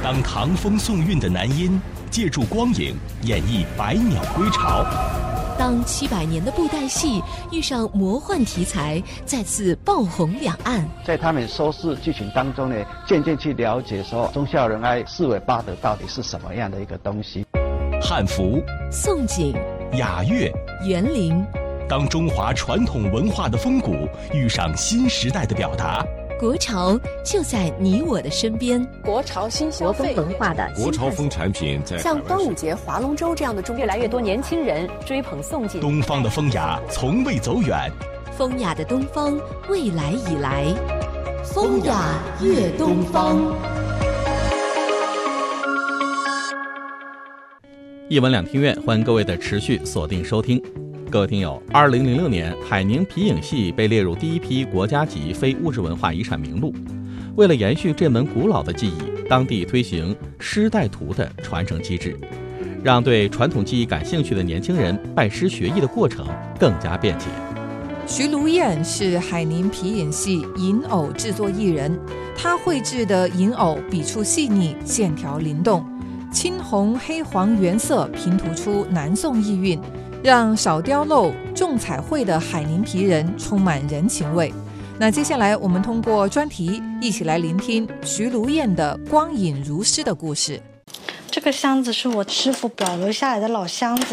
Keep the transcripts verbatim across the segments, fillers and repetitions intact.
当唐风宋韵的男音借助光影演绎百鸟归巢， 当七百年的布袋戏遇上魔幻题材，再次爆红两岸。 在他们收视剧情当中呢，渐渐去了解说忠孝仁爱四维八德到底是什么样的一个东西。 汉服、 宋锦、 雅乐、 园林， 当中华传统文化的风骨遇上新时代的表达， 国潮就在你我的身边。 国潮新消费文化的国潮风产品在像端午节、划龙舟这样的中， 越来越多年轻人追捧宋锦。 东方的风雅从未走远， 风雅的东方未来已来，风雅悦东方。 一文两厅院，欢迎各位的持续锁定收听。各位听友，二零零六年，海宁皮影戏被列入第一批国家级非物质文化遗产名录。为了延续这门古老的技艺，当地推行师带徒的传承机制，让对传统技艺感兴趣的年轻人拜师学艺的过程更加便捷。 徐如燕是海宁皮影戏银偶制作艺人，他绘制的银偶笔触细腻，线条灵动，青红黑黄原色拼涂出南宋意蕴，让少雕镂重彩绘的海宁皮人充满人情味。那接下来我们通过专题一起来聆听徐如燕的光影如诗的故事。 这个箱子是我师傅保留下来的老箱子，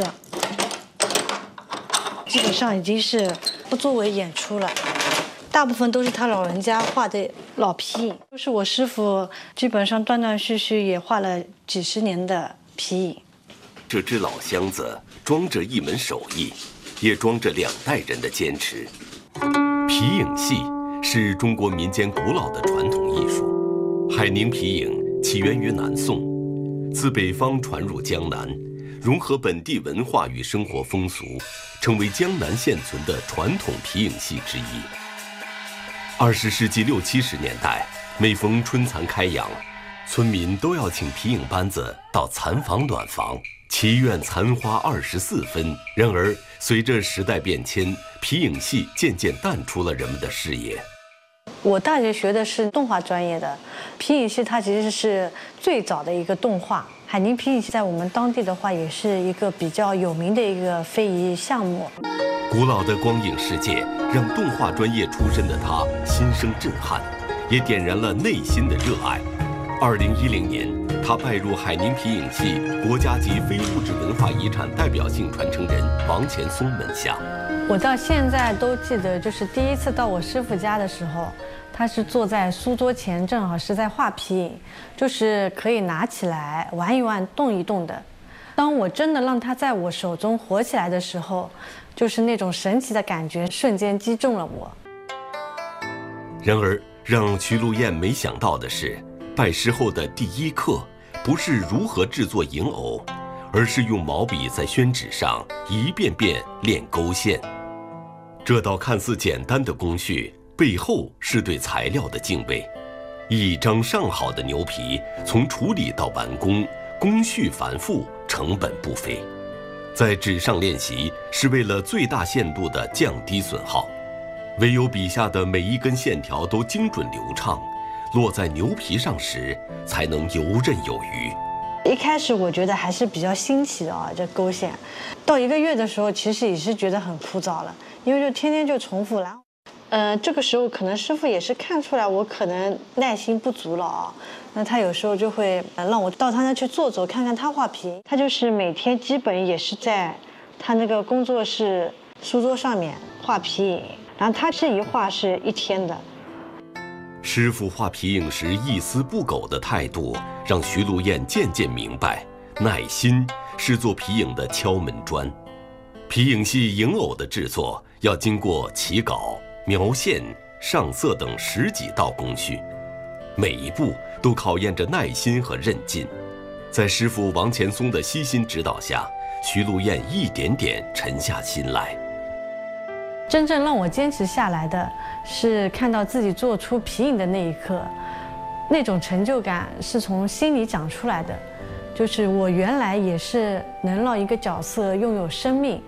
基本上已经是不作为演出了，大部分都是他老人家画的老皮影，就是我师傅基本上断断续续也画了几十年的皮影。 这只老箱子装着一门手艺，也装着两代人的坚持。皮影戏是中国民间古老的传统艺术。海宁皮影起源于南宋，自北方传入江南，融合本地文化与生活风俗，成为江南现存的传统皮影戏之一。二十世纪六七十年代，每逢春蚕开阳，村民都要请皮影班子到蚕房暖房，祈愿蚕花二十四分。然而，随着时代变迁，皮影戏渐渐淡出了人们的视野。 我大学学的是动画专业的，皮影戏它其实是最早的一个动画。海宁皮影戏在我们当地的话，也是一个比较有名的一个非遗项目。 古老的光影世界让动画专业出身的他心生震撼，也点燃了内心的热爱。二零一零年，他拜入海宁皮影戏国家级非物质文化遗产代表性传承人王前松门下。 我到现在都记得，就是第一次到我师傅家的时候，他是坐在书桌前，正好是在画皮影，就是可以拿起来玩一玩、动一动的。当我真的让它在我手中活起来的时候，就是那种神奇的感觉瞬间击中了我。 然而，让徐如燕没想到的是，拜师后的第一课不是如何制作银偶，而是用毛笔在宣纸上一遍遍练勾线。这道看似简单的工序背后是对材料的敬畏。一张上好的牛皮，从处理到完工，工序繁复，成本不菲。在纸上练习是为了最大限度地降低损耗，唯有笔下的每一根线条都精准流畅，落在牛皮上时才能游刃有余。 一开始我觉得还是比较新奇的啊，这勾线。到一个月的时候，其实也是觉得很枯燥了，因为就天天就重复了。呃，这个时候可能师傅也是看出来我可能耐心不足了啊，那他有时候就会让我到他那去坐坐，看看他画皮。他就是每天基本也是在他那个工作室书桌上面画皮影，然后他这一画是一天的。 师傅画皮影时一丝不苟的态度，让徐如燕渐渐明白，耐心是做皮影的敲门砖。皮影戏影偶的制作要经过起稿、描线、上色等十几道工序，每一步都考验着耐心和韧劲。在师傅王前松的悉心指导下，徐如燕一点点沉下心来。 真正让我坚持下来的是看到自己做出皮影的那一刻，那种成就感是从心里长出来的。就是我原来也是能让一个角色拥有生命，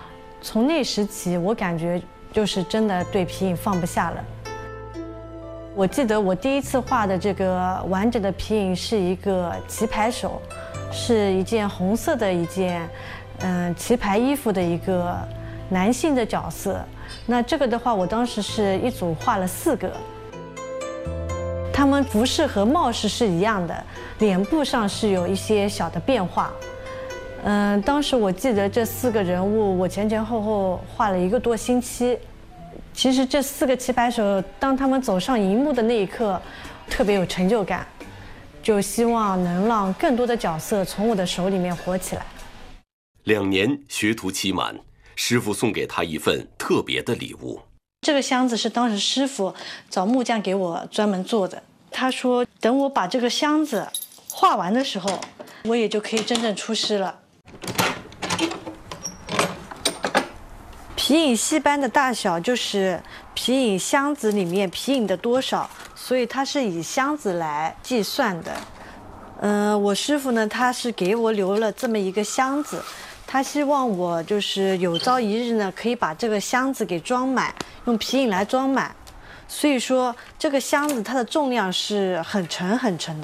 从那时起，我感觉就是真的对皮影放不下了。 我记得我第一次画的这个完整的皮影是一个棋牌手，是一件红色的一件，嗯，棋牌衣服的一个男性的角色。那这个的话，我当时是一组画了四个，他们服饰和帽饰是一样的，脸部上是有一些小的变化。嗯，当时我记得这四个人物，我前前后后画了一个多星期。其实这四个棋牌手，当他们走上荧幕的那一刻，特别有成就感，就希望能让更多的角色从我的手里面活起来。 两年学徒期满，师傅送给他一份特别的礼物。 这个箱子是当时师傅找木匠给我专门做的。他说，等我把这个箱子画完的时候，我也就可以真正出师了。皮影戏班的大小就是皮影箱子里面皮影的多少，所以它是以箱子来计算的。嗯、呃，我师傅呢，他是给我留了这么一个箱子，他希望我就是有朝一日呢，可以把这个箱子给装满，用皮影来装满。所以说，这个箱子它的重量是很沉很沉的。